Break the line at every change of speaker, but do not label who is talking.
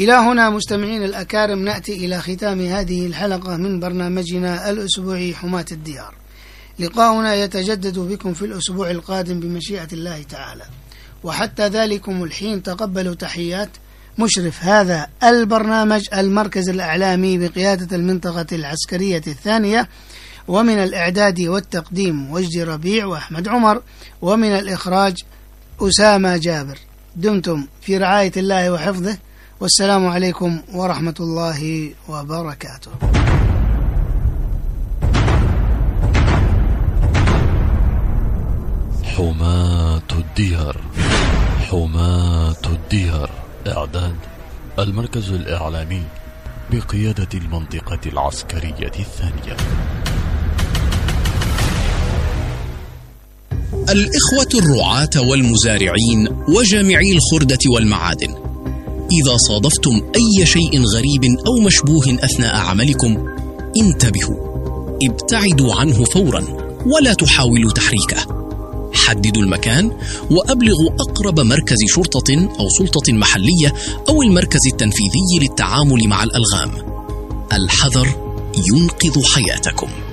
إلى هنا مستمعين الأكارم نأتي إلى ختام هذه الحلقة من برنامجنا الأسبوعي حماة الديار. لقاؤنا يتجدد بكم في الأسبوع القادم بمشيئة الله تعالى، وحتى ذلكم الحين تقبلوا تحيات مشرف هذا البرنامج، المركز الإعلامي بقيادة المنطقة العسكرية الثانية، ومن الإعداد والتقديم وجدي ربيع وأحمد عمر، ومن الإخراج أسامة جابر. دمتم في رعاية الله وحفظه، والسلام عليكم ورحمة الله وبركاته.
حماة الديار. حماة الديار. إعداد المركز الإعلامي بقيادة المنطقة العسكرية الثانية.
الإخوة الرعاة والمزارعين وجامعي الخردة والمعادن، إذا صادفتم أي شيء غريب أو مشبوه أثناء عملكم انتبهوا، ابتعدوا عنه فورا ولا تحاولوا تحريكه. حددوا المكان وأبلغوا أقرب مركز شرطة أو سلطة محلية أو المركز التنفيذي للتعامل مع الألغام. الحذر ينقذ حياتكم.